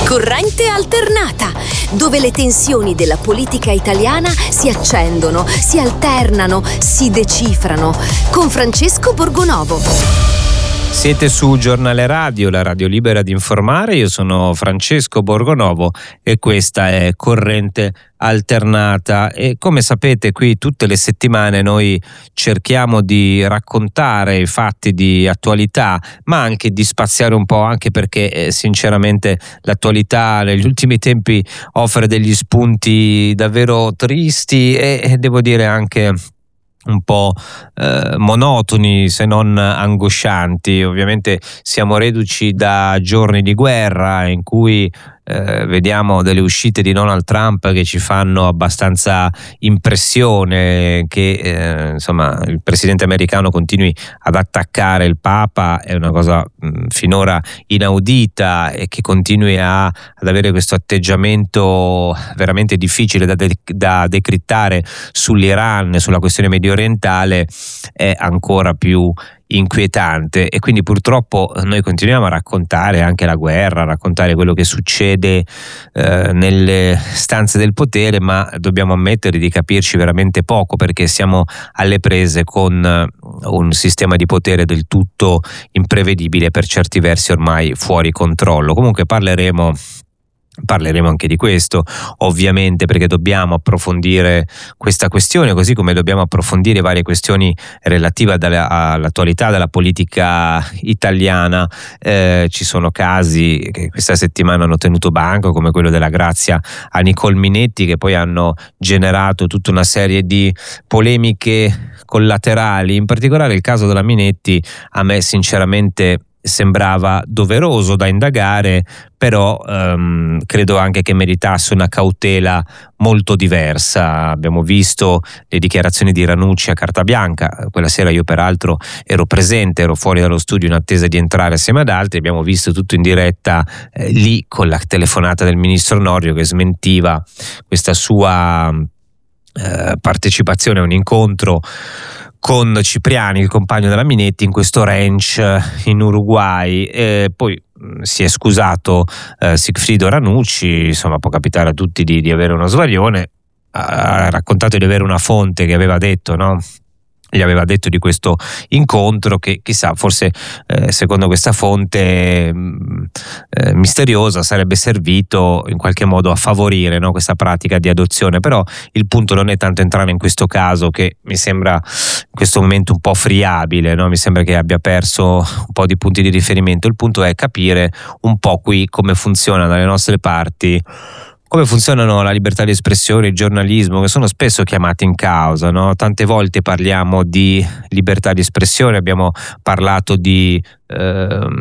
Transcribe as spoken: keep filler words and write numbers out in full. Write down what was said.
Corrente alternata, dove le tensioni della politica italiana si accendono, si alternano, si decifrano. Con Francesco Borgonovo. Siete su Giornale Radio, la radio libera di informare. Io sono Francesco Borgonovo e questa è Corrente alternata. E come sapete, qui tutte le settimane noi cerchiamo di raccontare i fatti di attualità, ma anche di spaziare un po', anche perché eh, sinceramente l'attualità negli ultimi tempi offre degli spunti davvero tristi e, e devo dire anche un po' eh, monotoni, se non angoscianti. Ovviamente siamo reduci da giorni di guerra in cui eh, vediamo delle uscite di Donald Trump che ci fanno abbastanza impressione. Che eh, insomma il presidente americano continui ad attaccare il Papa è una cosa mh, finora inaudita, e che continui a, ad avere questo atteggiamento veramente difficile da, de- da decrittare sull'Iran e sulla questione medio orientale è ancora più inquietante. E quindi purtroppo noi continuiamo a raccontare anche la guerra, a raccontare quello che succede eh, nelle stanze del potere, ma dobbiamo ammettere di capirci veramente poco, perché siamo alle prese con un sistema di potere del tutto imprevedibile, per certi versi ormai fuori controllo. Comunque parleremo Parleremo anche di questo, ovviamente, perché dobbiamo approfondire questa questione, così come dobbiamo approfondire varie questioni relative all'attualità della politica italiana. Eh, ci sono casi che questa settimana hanno tenuto banco, come quello della grazia a Nicole Minetti, che poi hanno generato tutta una serie di polemiche collaterali. In particolare il caso della Minetti a me sinceramente sembrava doveroso da indagare, però ehm, credo anche che meritasse una cautela molto diversa. Abbiamo visto le dichiarazioni di Ranucci a carta bianca, quella sera io peraltro ero presente, ero fuori dallo studio in attesa di entrare assieme ad altri. Abbiamo visto tutto in diretta eh, lì, con la telefonata del ministro Nordio che smentiva questa sua eh, partecipazione a un incontro con Cipriani, il compagno della Minetti, in questo ranch in Uruguay. E poi mh, si è scusato eh, Sigfrido Ranucci. Insomma, può capitare a tutti di, di avere uno svarione. Ha raccontato di avere una fonte che aveva detto, no? Gli aveva detto di questo incontro che chissà, forse eh, secondo questa fonte mh, eh, misteriosa sarebbe servito in qualche modo a favorire, no, questa pratica di adozione. Però il punto non è tanto entrare in questo caso, che mi sembra in questo momento un po' friabile, no? Mi sembra che abbia perso un po' di punti di riferimento. Il punto è capire un po' qui come funziona dalle nostre parti, come funzionano la libertà di espressione, il giornalismo, che sono spesso chiamati in causa, no? Tante volte parliamo di libertà di espressione, abbiamo parlato di eh,